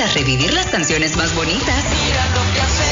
para revivir las canciones más bonitas. Mira lo que hace